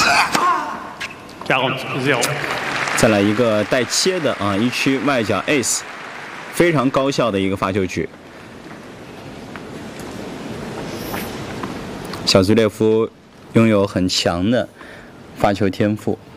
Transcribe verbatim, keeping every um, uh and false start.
再来一个带切的啊，一区外角 ace， 非常高效的一个发球局。小兹列夫拥有很强的发球天赋。